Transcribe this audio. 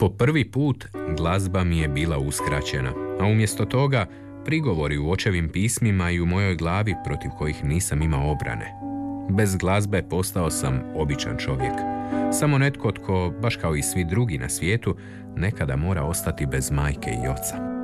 Po prvi put glazba mi je bila uskraćena, a umjesto toga prigovori u očevim pismima i u mojoj glavi protiv kojih nisam imao obrane. Bez glazbe postao sam običan čovjek. Samo netko tko, baš kao i svi drugi na svijetu, nekada mora ostati bez majke i oca.